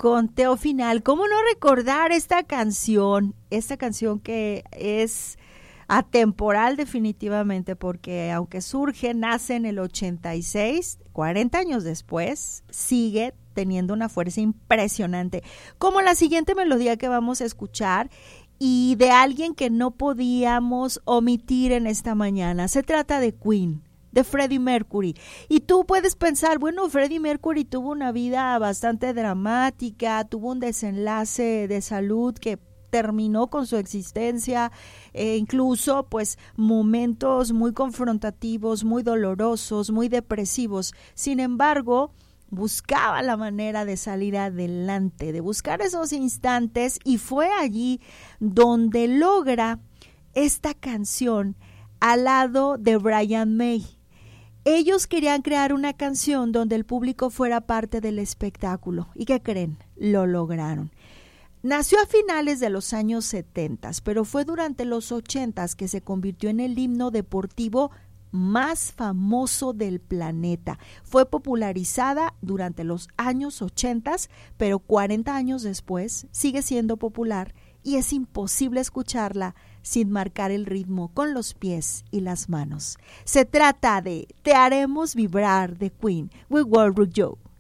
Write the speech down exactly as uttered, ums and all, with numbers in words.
conteo final. ¿Cómo no recordar esta canción? Esta canción que es atemporal definitivamente, porque aunque surge, nace en el ochenta y seis, cuarenta años después, sigue teniendo una fuerza impresionante. Como la siguiente melodía que vamos a escuchar y de alguien que no podíamos omitir en esta mañana. Se trata de Queen, de Freddie Mercury. Y tú puedes pensar, bueno, Freddie Mercury tuvo una vida bastante dramática, tuvo un desenlace de salud que terminó con su existencia, e incluso pues momentos muy confrontativos, muy dolorosos, muy depresivos. Sin embargo, buscaba la manera de salir adelante, de buscar esos instantes, y fue allí donde logra esta canción al lado de Brian May. Ellos querían crear una canción donde el público fuera parte del espectáculo. ¿Y qué creen? Lo lograron. Nació a finales de los años setenta, pero fue durante los ochenta que se convirtió en el himno deportivo más famoso del planeta. Fue popularizada durante los años ochenta, pero cuarenta años después sigue siendo popular y es imposible escucharla sin marcar el ritmo con los pies y las manos. Se trata de Te haremos vibrar de Queen. We will rock you.